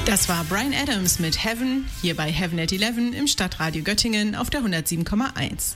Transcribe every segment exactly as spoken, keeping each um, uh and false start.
Das war Bryan Adams mit Heaven, hier bei Heaven at elf im Stadtradio Göttingen auf der hundertsieben Komma eins.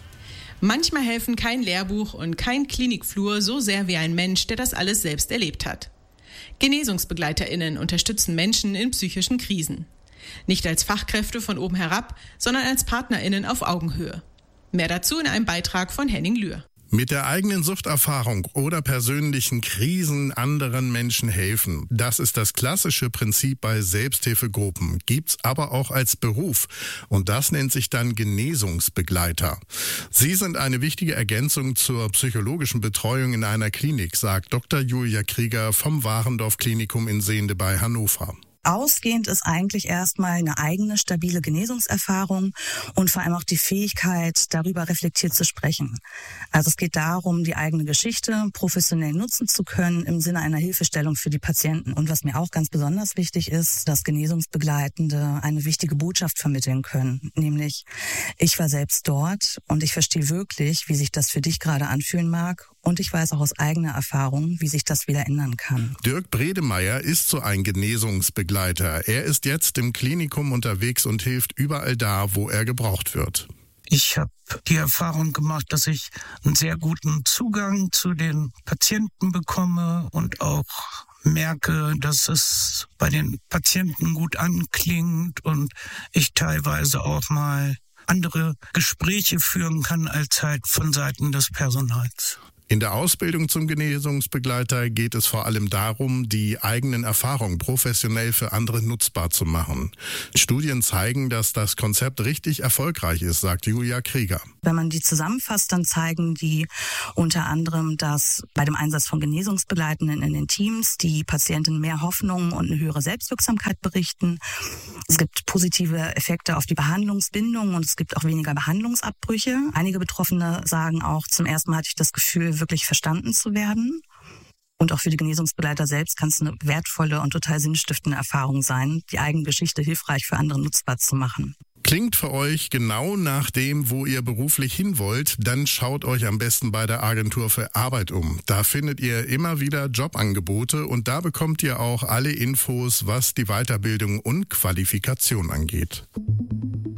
Manchmal helfen kein Lehrbuch und kein Klinikflur so sehr wie ein Mensch, der das alles selbst erlebt hat. GenesungsbegleiterInnen unterstützen Menschen in psychischen Krisen. Nicht als Fachkräfte von oben herab, sondern als PartnerInnen auf Augenhöhe. Mehr dazu in einem Beitrag von Henning Lühr. Mit der eigenen Suchterfahrung oder persönlichen Krisen anderen Menschen helfen. Das ist das klassische Prinzip bei Selbsthilfegruppen, gibt's aber auch als Beruf. Und das nennt sich dann Genesungsbegleiter. Sie sind eine wichtige Ergänzung zur psychologischen Betreuung in einer Klinik, sagt Doktor Julia Krieger vom Warendorf Klinikum in Sehnde bei Hannover. Ausgehend ist eigentlich erstmal eine eigene, stabile Genesungserfahrung und vor allem auch die Fähigkeit, darüber reflektiert zu sprechen. Also es geht darum, die eigene Geschichte professionell nutzen zu können im Sinne einer Hilfestellung für die Patienten. Und was mir auch ganz besonders wichtig ist, dass Genesungsbegleitende eine wichtige Botschaft vermitteln können. Nämlich, ich war selbst dort und ich verstehe wirklich, wie sich das für dich gerade anfühlen mag. Und ich weiß auch aus eigener Erfahrung, wie sich das wieder ändern kann. Dirk Bredemeier ist so ein Genesungsbegleiter. Er ist jetzt im Klinikum unterwegs und hilft überall da, wo er gebraucht wird. Ich habe die Erfahrung gemacht, dass ich einen sehr guten Zugang zu den Patienten bekomme und auch merke, dass es bei den Patienten gut anklingt und ich teilweise auch mal andere Gespräche führen kann als halt von Seiten des Personals. In der Ausbildung zum Genesungsbegleiter geht es vor allem darum, die eigenen Erfahrungen professionell für andere nutzbar zu machen. Studien zeigen, dass das Konzept richtig erfolgreich ist, sagt Julia Krieger. Wenn man die zusammenfasst, dann zeigen die unter anderem, dass bei dem Einsatz von Genesungsbegleitenden in den Teams die Patienten mehr Hoffnung und eine höhere Selbstwirksamkeit berichten. Es gibt positive Effekte auf die Behandlungsbindung und es gibt auch weniger Behandlungsabbrüche. Einige Betroffene sagen auch, zum ersten Mal hatte ich das Gefühl, wirklich verstanden zu werden. Und auch für die Genesungsbegleiter selbst kann es eine wertvolle und total sinnstiftende Erfahrung sein, die eigene Geschichte hilfreich für andere nutzbar zu machen. Klingt für euch genau nach dem, wo ihr beruflich hin wollt, dann schaut euch am besten bei der Agentur für Arbeit um. Da findet ihr immer wieder Jobangebote und da bekommt ihr auch alle Infos, was die Weiterbildung und Qualifikation angeht.